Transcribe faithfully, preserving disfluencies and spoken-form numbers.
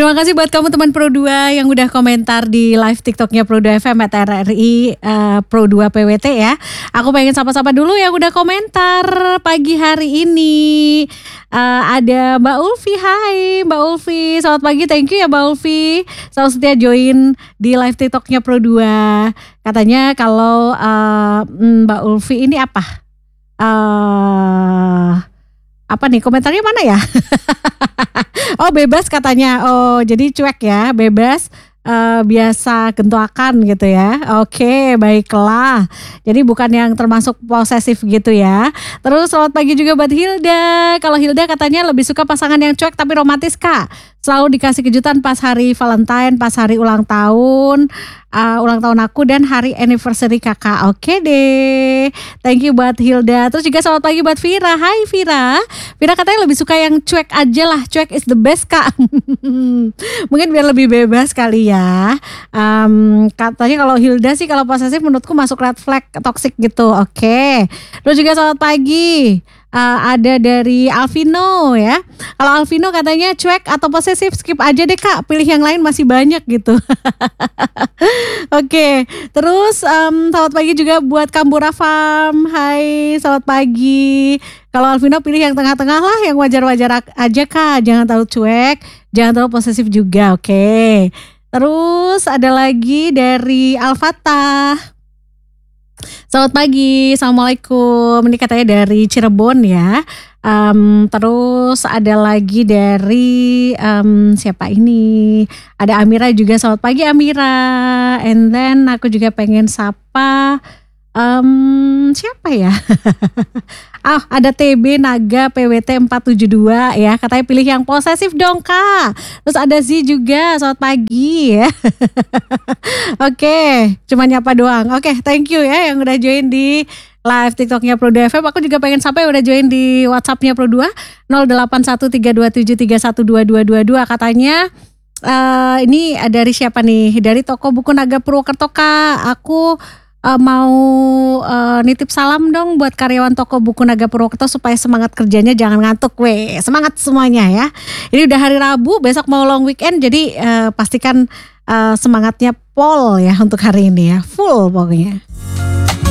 Terima kasih buat kamu teman Pro dua yang udah komentar di live TikToknya Pro dua F M at R R I uh, Pro dua P W T ya. Aku pengen sapa-sapa dulu yang udah komentar pagi hari ini. Uh, ada Mbak Ulfi, hai Mbak Ulfi, selamat pagi, thank you ya Mbak Ulfi. Selalu setia join di live TikToknya Pro dua. Katanya kalau uh, Mbak Ulfi ini apa? Uh, apa nih komentarnya mana ya? Oh bebas katanya, oh jadi cuek ya, bebas. Uh, biasa gentoakan gitu ya. Oke, baiklah. Jadi bukan yang termasuk posesif gitu ya. Terus selamat pagi juga buat Hilda. Kalau Hilda katanya lebih suka pasangan yang cuek tapi romantis Kak. Selalu dikasih kejutan pas hari Valentine, pas hari ulang tahun, uh, ulang tahun aku dan hari anniversary kakak. Oke deh, thank you buat Hilda. Terus juga selamat pagi buat Vira. Hai Vira. Vira katanya lebih suka yang cuek aja lah. Cuek is the best Kak. Mungkin biar lebih bebas kali ya. Um, katanya kalau Hilda sih kalau posesif menurutku masuk red flag toxic gitu. Oke. Terus juga selamat pagi. Uh, ada dari Alvino ya. Kalau Alvino katanya cuek atau posesif skip aja deh Kak. Pilih yang lain masih banyak gitu. Oke. Okay. Terus um, selamat pagi juga buat Kambura Farm. Hai, selamat pagi. Kalau Alvino pilih yang tengah-tengah lah, yang wajar-wajar aja Kak. Jangan terlalu cuek, jangan terlalu posesif juga. Oke. Okay. Terus ada lagi dari Al-Fatah. Selamat pagi, assalamualaikum. Ini katanya dari Cirebon ya. Um, terus ada lagi dari um, siapa ini? Ada Amira juga. Selamat pagi Amira. And then aku juga pengen sapa um, siapa ya? Ah, ada T B Naga P W T empat tujuh dua ya. Katanya pilih yang posesif dong Kak. Terus ada Z juga, selamat pagi ya. Oke, cuma nyapa doang. Oke, thank you ya yang udah join di live TikToknya Pro dua F M. Aku juga pengen sampai udah join di WhatsAppnya Pro dua nol delapan satu tiga dua tujuh tiga satu dua dua dua dua. Katanya uh, ini dari siapa nih? Dari toko buku Naga Purwokerto Kak. Aku Uh, mau uh, nitip salam dong buat karyawan toko buku Naga Purwokerto supaya semangat kerjanya jangan ngantuk weh. Semangat semuanya ya. Ini udah hari Rabu, besok mau long weekend jadi uh, pastikan uh, semangatnya pol ya untuk hari ini ya. Full pokoknya.